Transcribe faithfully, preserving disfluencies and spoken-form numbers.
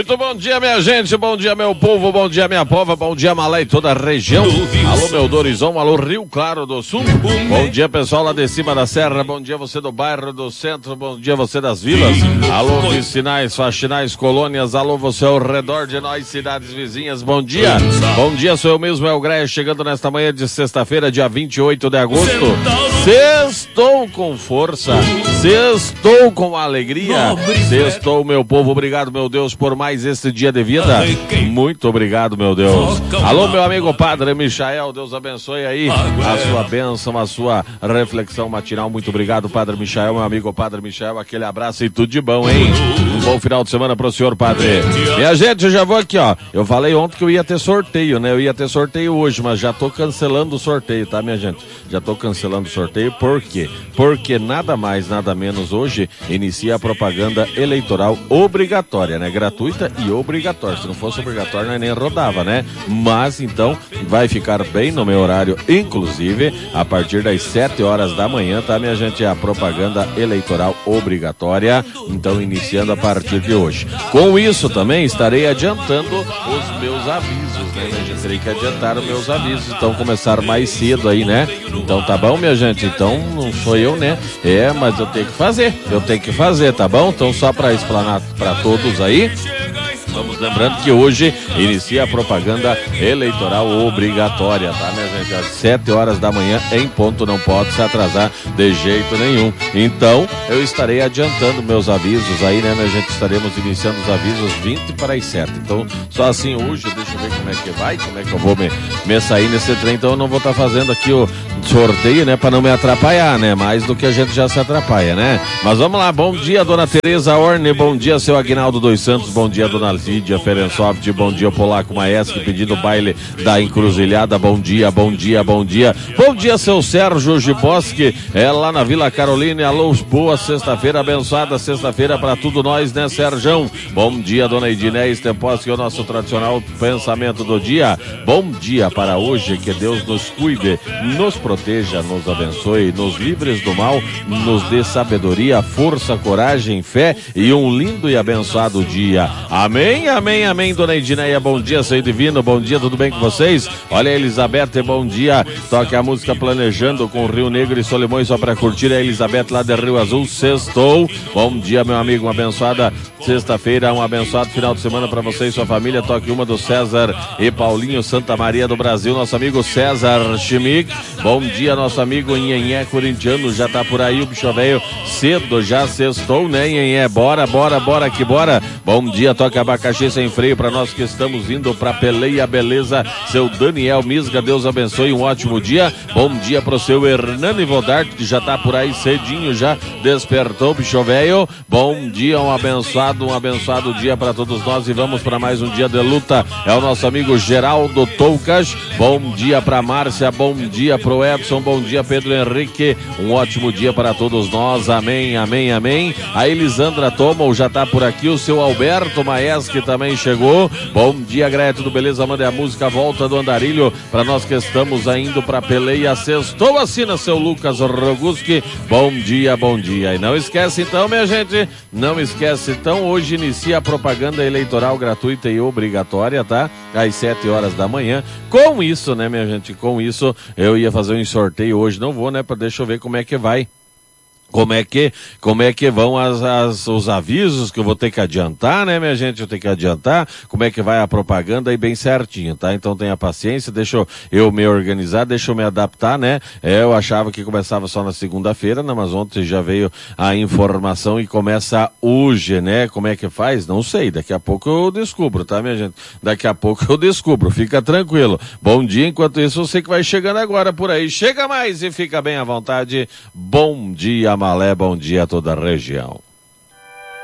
Muito bom dia, minha gente, bom dia, meu povo, bom dia, minha pova, bom dia, Malé e toda a região. Alô, meu Dorizão, alô, Rio Claro do Sul. Bom dia, pessoal lá de cima da serra, bom dia você do bairro, do centro, bom dia você das vilas. Alô, vicinais, faxinais, colônias, alô, você ao redor de nós, cidades vizinhas, bom dia. Bom dia, sou eu mesmo, El Greia, chegando nesta manhã de sexta-feira, dia vinte e oito de agosto. Sextou com força, sextou com alegria, sextou, meu povo, obrigado, meu Deus, por mais este dia de vida. Muito obrigado, meu Deus. Alô, meu amigo Padre Michael, Deus abençoe aí a sua bênção, a sua reflexão matinal. Muito obrigado, Padre Michael, meu amigo Padre Michael, aquele abraço e tudo de bom, hein? Um bom final de semana pro senhor, Padre. Minha gente, eu já vou aqui, ó. Eu falei ontem que eu ia ter sorteio, né? Eu ia ter sorteio hoje, mas já tô cancelando o sorteio, tá, minha gente? Já tô cancelando o sorteio, por quê? Porque nada mais, nada menos hoje inicia a propaganda eleitoral obrigatória, né? Gratuita e obrigatória. Se não fosse obrigatório, nós nem rodava, né? Mas, então, vai ficar bem no meu horário, inclusive, a partir das sete horas da manhã, tá, minha gente? A propaganda eleitoral obrigatória, então, iniciando a partir de hoje. Com isso, também, estarei adiantando os meus avisos, né, minha gente? Terei que adiantar os meus avisos, então, começar mais cedo aí, né? Então, tá bom, minha gente? Então, não sou eu, né? É, mas eu tenho que fazer, eu tenho que fazer, tá bom? Então, só para explanar para todos aí, vamos lembrando que hoje inicia a propaganda eleitoral obrigatória, tá, minha gente? Às sete horas da manhã, em ponto, não pode se atrasar de jeito nenhum. Então, eu estarei adiantando meus avisos aí, né, minha gente? Estaremos iniciando os avisos vinte para as sete. Então, só assim hoje, deixa eu ver como é que vai, como é que eu vou me, me sair nesse trem. Então, eu não vou estar tá fazendo aqui o sorteio, né, para não me atrapalhar, né? Mais do que a gente já se atrapalha, né? Mas vamos lá, bom dia, dona Tereza Orne, bom dia, seu Aguinaldo dos Santos, bom dia, dona Lídia Ferensoft, bom dia, Polaco Maesc, pedindo baile da encruzilhada, bom dia, bom dia, bom dia, bom dia, seu Sérgio Giboski, é lá na Vila Carolina, alô, boa sexta-feira, abençoada sexta-feira pra tudo nós, né, Sérgio? Bom dia, dona Edinés Temposki, o nosso tradicional pensamento do dia, bom dia para hoje, que Deus nos cuide, nos proteja, nos abençoe, nos livres do mal, nos dê sabedoria, força, coragem, fé e um lindo e abençoado dia. Amém, amém, amém, dona Edineia, bom dia, seu divino, bom dia, tudo bem com vocês? Olha, Elizabeth, bom dia, toque a música Planejando com Rio Negro e Solimões só pra curtir a Elizabeth lá de Rio Azul, sextou, bom dia, meu amigo, uma abençoada sexta-feira, um abençoado final de semana pra você e sua família, toque uma do César e Paulinho Santa Maria do Brasil, nosso amigo César Chimic, bom dia, nosso amigo Nhenhé corintiano, já tá por aí, o bicho velho cedo, já sextou, né, Nhenhé, bora, bora, bora que bora, bom dia, toque abacaxi sem freio para nós que estamos indo pra Peleia, beleza, seu Daniel Misga, Deus abençoe, um ótimo dia, bom dia pro seu Hernani Vodart, que já tá por aí cedinho, já despertou, bicho velho, bom dia, um abençoado, um abençoado dia para todos nós e vamos para mais um dia de luta, é o nosso amigo Geraldo Toucas, bom dia pra Márcia, bom dia pro Edson, bom dia Pedro Henrique, um ótimo dia para todos nós, amém, amém, amém, a Elisandra Tomo já tá por aqui, o seu Alberto Maesc também chegou, bom dia, Greia, tudo beleza, manda a música Volta do Andarilho, para nós que estamos indo pra Peleia, sextou, assina seu Lucas Roguski, bom dia, bom dia, e não esquece então, minha gente, não esquece então, hoje inicia a propaganda eleitoral gratuita e obrigatória, tá? Às sete horas da manhã, com isso, né, minha gente, com isso, eu ia fazer um sorteio hoje, não vou, né, pra deixa eu ver como é que vai. Como é que, como é que vão as, as, os avisos que eu vou ter que adiantar, né, minha gente? Eu tenho que adiantar, como é que vai a propaganda aí bem certinho, tá? Então tenha paciência, deixa eu, eu me organizar, deixa eu me adaptar, né? É, eu achava que começava só na segunda-feira, né? Mas ontem já veio a informação e começa hoje, né? Como é que faz? Não sei, daqui a pouco eu descubro, tá, minha gente? Daqui a pouco eu descubro, fica tranquilo. Bom dia, enquanto isso você que vai chegando agora por aí, chega mais e fica bem à vontade. Bom dia, Malé, bom dia a toda a região.